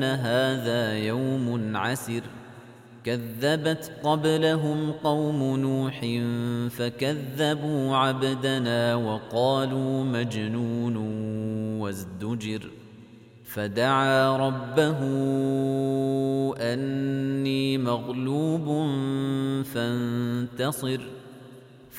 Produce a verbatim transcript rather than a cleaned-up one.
هذا يوم عسر كذبت قبلهم قوم نوح فكذبوا عبدنا وقالوا مجنون وازدجر فدعا ربه أني مغلوب فانتصر